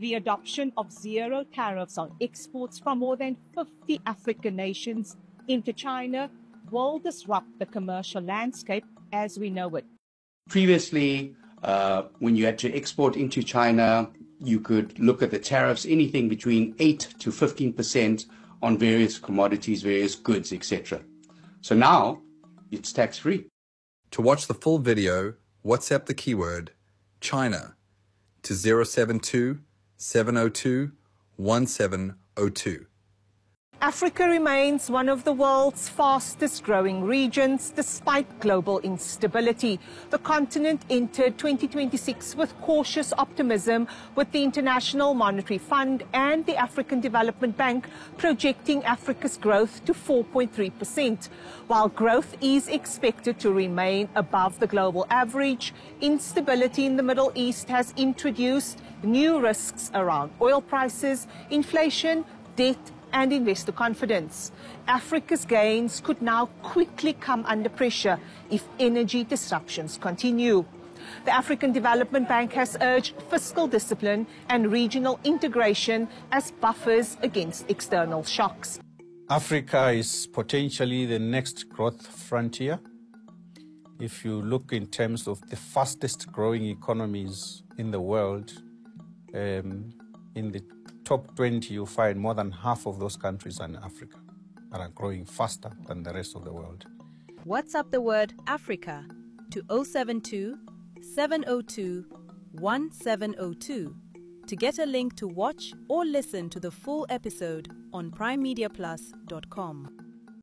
The adoption of zero tariffs on exports from more than 50 African nations into China will disrupt the commercial landscape as we know it. Previously, when you had to export into China, you could look at the tariffs, anything between 8 to 15% on various commodities, various goods, etc. So now it's tax-free. To watch the full video, WhatsApp the keyword China to 072 702 1702. Africa remains one of the world's fastest growing regions despite global instability. The continent entered 2026 with cautious optimism, with the International Monetary Fund and the African Development Bank projecting Africa's growth to 4.3%. While growth is expected to remain above the global average, instability in the Middle East has introduced new risks around oil prices, inflation, debt, and investor confidence. Africa's gains could now quickly come under pressure if energy disruptions continue. The African Development Bank has urged fiscal discipline and regional integration as buffers against external shocks. Africa is potentially the next growth frontier. If you look in terms of the fastest growing economies in the world, in the top 20, you find more than half of those countries are in Africa and are growing faster than the rest of the world. WhatsApp the word Africa to 072 702 1702 to get a link to watch or listen to the full episode on primemediaplus.com.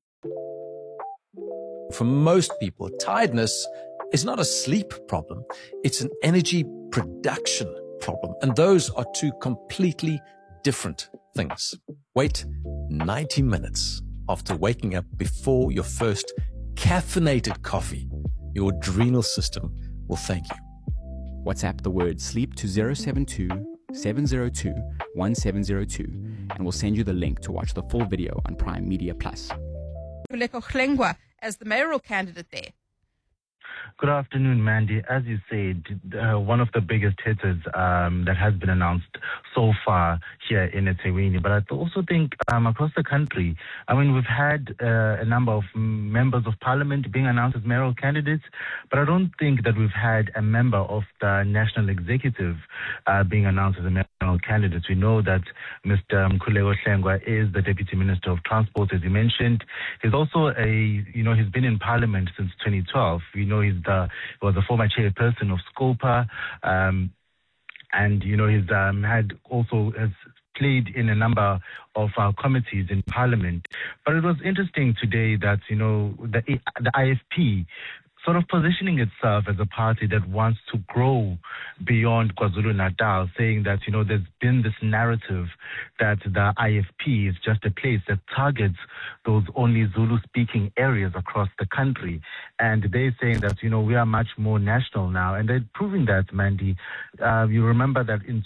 For most people, tiredness is not a sleep problem. It's an energy production problem. And those are two completely different things. Wait 90 minutes after waking up before your first caffeinated coffee. Your adrenal system will thank you. WhatsApp the word sleep to 072 702 1702 and we'll send you the link to watch the full video on Prime Media Plus. Khuleko Hlengwa as the mayoral candidate there. Good afternoon, Mandy. As you said, one of the biggest hitters that has been announced so far here in eThekwini, but I also think across the country, we've had a number of members of parliament being announced as mayoral candidates, but I don't think that we've had a member of the national executive being announced as a mayoral candidate. We know that Mr. Khuleko Hlengwa is the Deputy Minister of Transport, as you mentioned. He's also he's been in parliament since 2012. We know he was the former chairperson of Scopa, and he's has played in a number of committees in Parliament. But it was interesting today that the IFP sort of positioning itself as a party that wants to grow beyond KwaZulu-Natal, saying that, there's been this narrative that the IFP is just a place that targets those only Zulu-speaking areas across the country. And they're saying that, we are much more national now. And they're proving that, Mandy. You remember that in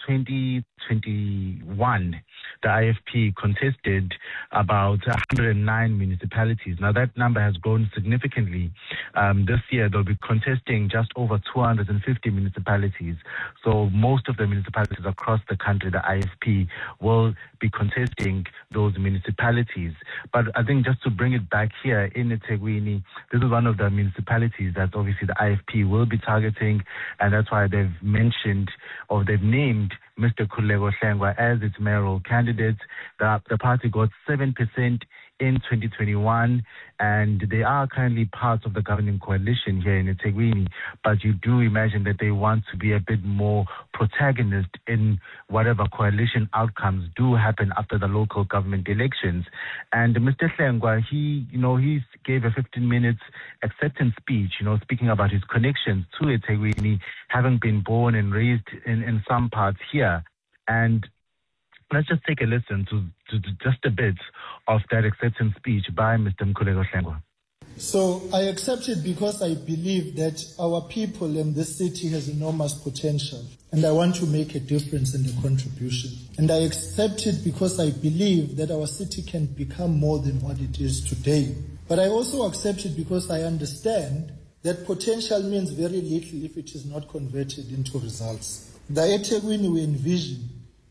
2021, the IFP contested about 109 municipalities. Now, that number has grown significantly. This year, they'll be contesting just over 250 municipalities. So most of the municipalities across the country, the IFP will be contesting those municipalities. But I think just to bring it back here in eThekwini, this is one of the municipalities that obviously the IFP will be targeting, and that's why they've mentioned or they've named Mr. Khuleko Hlengwa as its mayoral candidate. The party got 7% in 2021, and they are currently part of the governing coalition here in eThekwini. But you do imagine that they want to be a bit more protagonist in whatever coalition outcomes do happen after the local government elections. And Mr. Hlengwa, he gave a 15-minute acceptance speech, speaking about his connections to eThekwini, having been born and raised in some parts here. And let's just take a listen to just a bit of that acceptance speech by Mr. Khuleko Hlengwa. So I accept it because I believe that our people in this city has enormous potential, and I want to make a difference in the contribution. And I accept it because I believe that our city can become more than what it is today. But I also accept it because I understand that potential means very little if it is not converted into results. The eThekwini we envision